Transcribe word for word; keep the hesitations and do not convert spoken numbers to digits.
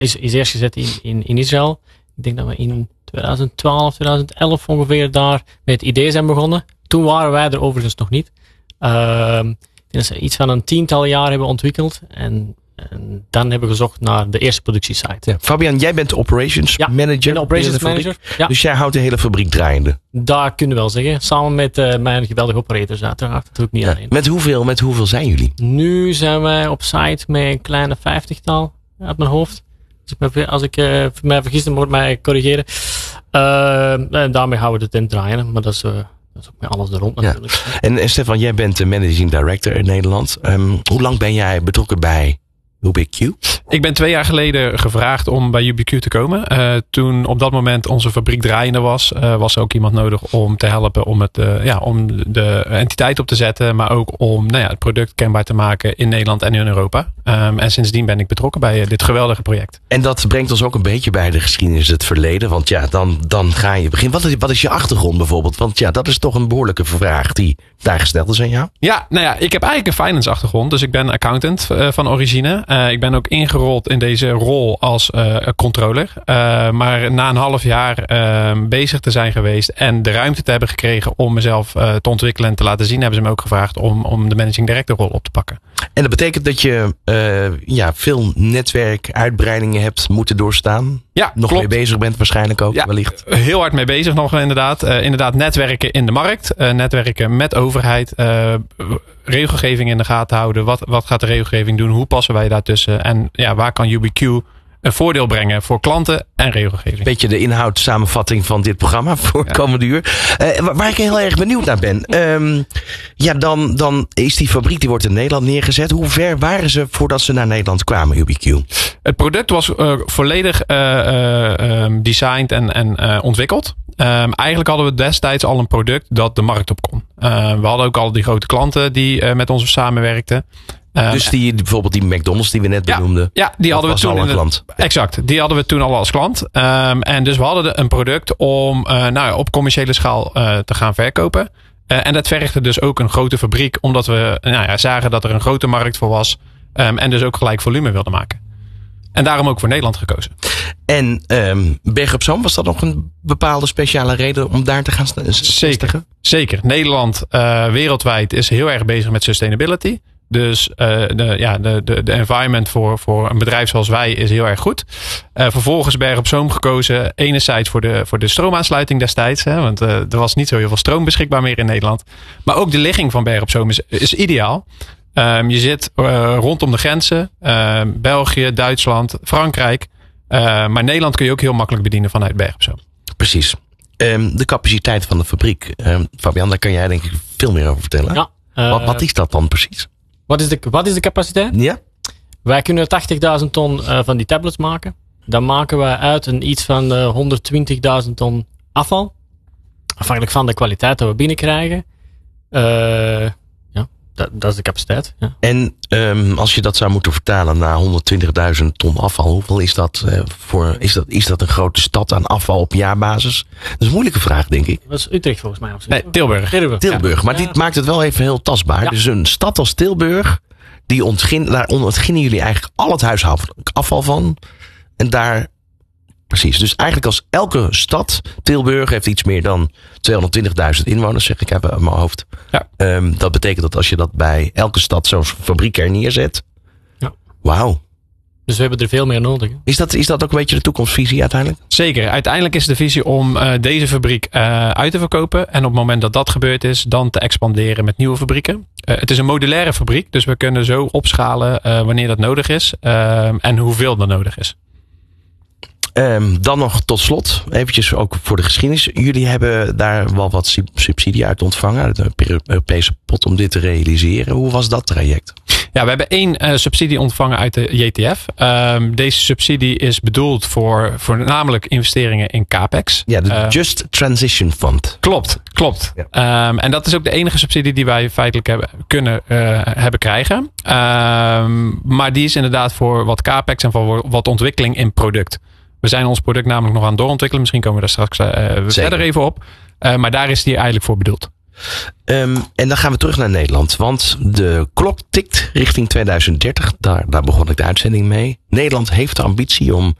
is, is eerst gezet in, in, in Israël. Ik denk dat we in twintig twaalf, twintig elf ongeveer daar met het idee zijn begonnen. Toen waren wij er overigens nog niet. Uh, ik denk dat ze iets van een tiental jaar hebben ontwikkeld. En, en dan hebben we gezocht naar de eerste productiesite. Ja. Fabian, jij bent de operations ja, manager. de operations manager. Ja. Dus jij houdt de hele fabriek draaiende. Dat kunnen we wel zeggen. Samen met uh, mijn geweldige operators uiteraard. Dat doe ik niet Ja. alleen. Met hoeveel, met hoeveel zijn jullie? Nu zijn wij op site met een kleine vijftigtal uit mijn hoofd. Als ik me, als ik, uh, mij vergis, dan moet mij corrigeren. Uh, en daarmee houden we het in het draaien. Maar dat is, uh, dat is ook met alles er rond natuurlijk. Ja. En, en Stefan, jij bent de managing director in Nederland. Um, hoe lang ben jij betrokken bij U B Q? Ik ben twee jaar geleden gevraagd om bij U B Q te komen. Uh, toen op dat moment onze fabriek draaiende was, uh, was er ook iemand nodig om te helpen om, het, uh, ja, om de entiteit op te zetten. Maar ook om nou ja, het product kenbaar te maken in Nederland en in Europa. Um, en sindsdien ben ik betrokken bij uh, dit geweldige project. En dat brengt ons ook een beetje bij de geschiedenis, het verleden. Want ja, dan, dan ga je beginnen. Wat is, wat is je achtergrond bijvoorbeeld? Want ja, dat is toch een behoorlijke vraag die daar gesteld is aan jou. Ja, nou ja, ik heb eigenlijk een finance achtergrond. Dus ik ben accountant uh, van origine. Uh, ik ben ook ingerold in deze rol als uh, controller. Uh, maar na een half jaar uh, bezig te zijn geweest en de ruimte te hebben gekregen om mezelf uh, te ontwikkelen en te laten zien, hebben ze me ook gevraagd om, om de managing director rol op te pakken. En dat betekent dat je uh, ja, veel netwerkuitbreidingen hebt moeten doorstaan. Ja, nog klopt. mee bezig bent waarschijnlijk ook, ja, wellicht. Heel hard mee bezig nog inderdaad. Uh, inderdaad netwerken in de markt. Uh, netwerken met overheid. Uh, regelgeving in de gaten houden. Wat, wat gaat de regelgeving doen? Hoe passen wij daartussen? En ja, waar kan U B Q een voordeel brengen voor klanten en regelgeving? Beetje de inhoud samenvatting van dit programma voor ja. komende uur. Uh, waar ik heel erg benieuwd naar ben. Um, ja, dan, dan is die fabriek, die wordt in Nederland neergezet. Hoe ver waren ze voordat ze naar Nederland kwamen, U B Q? Het product was uh, volledig uh, uh, um, designed en, en uh, ontwikkeld. Um, eigenlijk hadden we destijds al een product dat de markt op kon. Uh, we hadden ook al die grote klanten die uh, met ons samenwerkten. Um, dus die, bijvoorbeeld die McDonald's die we net ja, benoemden. Ja, die hadden we toen al een de, klant. Exact, die hadden we toen al als klant. Um, en dus we hadden een product om uh, nou, op commerciële schaal uh, te gaan verkopen. Uh, en dat vergde dus ook een grote fabriek, omdat we nou ja, zagen dat er een grote markt voor was. Um, en dus ook gelijk volume wilden maken. En daarom ook voor Nederland gekozen. En um, Bergen op Zoom, was dat nog een bepaalde speciale reden om daar te gaan Zeker, zeker. Nederland uh, wereldwijd is heel erg bezig met sustainability. Dus uh, de, ja, de, de, de environment voor, voor een bedrijf zoals wij is heel erg goed. Uh, vervolgens Bergen op Zoom gekozen. Enerzijds voor de, voor de stroomaansluiting destijds. Hè, want uh, er was niet zo heel veel stroom beschikbaar meer in Nederland. Maar ook de ligging van Bergen op Zoom is, is ideaal. Um, je zit uh, rondom de grenzen. Uh, België, Duitsland, Frankrijk. Uh, maar Nederland kun je ook heel makkelijk bedienen vanuit Bergen op Zoom. Precies. Um, de capaciteit van de fabriek. Um, Fabian, daar kan jij denk ik veel meer over vertellen. Ja, uh, wat, wat is dat dan precies? Wat is de, wat is de capaciteit? Ja. Wij kunnen tachtigduizend ton uh, van die tablets maken. Dan maken wij uit een iets van uh, honderdtwintigduizend ton afval. Afhankelijk van de kwaliteit dat we binnenkrijgen. Uh, ja, dat, dat is de capaciteit. Ja. En um, als je dat zou moeten vertalen naar honderdtwintigduizend ton afval. Hoeveel is dat, uh, voor, is dat? Is dat een grote stad aan afval op jaarbasis? Dat is een moeilijke vraag, denk ik. Dat is Utrecht volgens mij. Of nee, Tilburg. Tilburg. Tilburg. Ja. Maar ja. dit maakt het wel even heel tastbaar. Ja. Dus een stad als Tilburg, die ontgin, daar ontginnen jullie eigenlijk al het huishoudelijk afval van. En daar, precies. Dus eigenlijk als elke stad, Tilburg heeft iets meer dan tweehonderdtwintigduizend inwoners, zeg ik even uit mijn hoofd. Ja. Um, dat betekent dat als je dat bij elke stad zo'n fabriek er neerzet. Ja. Wauw. Dus we hebben er veel meer nodig. Hè? Is dat, is dat ook een beetje de toekomstvisie uiteindelijk? Zeker. Uiteindelijk is de visie om uh, deze fabriek uh, uit te verkopen. En op het moment dat dat gebeurd is, dan te expanderen met nieuwe fabrieken. Uh, het is een modulaire fabriek, dus we kunnen zo opschalen uh, wanneer dat nodig is. Uh, en hoeveel dat nodig is. Um, dan nog tot slot, eventjes ook voor de geschiedenis. Jullie hebben daar wel wat subsidie uit ontvangen, uit de Europese pot om dit te realiseren. Hoe was dat traject? Ja, we hebben één uh, subsidie ontvangen uit de J T F. Um, deze subsidie is bedoeld voor voornamelijk investeringen in CAPEX. Ja, de uh, Just Transition Fund. Klopt, klopt. Ja. Um, en dat is ook de enige subsidie die wij feitelijk hebben kunnen uh, hebben krijgen. Um, maar die is inderdaad voor wat CAPEX en voor wat ontwikkeling in product. We zijn ons product namelijk nog aan het doorontwikkelen. Misschien komen we daar straks uh, verder even op. Uh, maar daar is die eigenlijk voor bedoeld. Um, en dan gaan we terug naar Nederland. Want de klok tikt richting tweeduizend dertig. Daar, daar begon ik de uitzending mee. Nederland heeft de ambitie om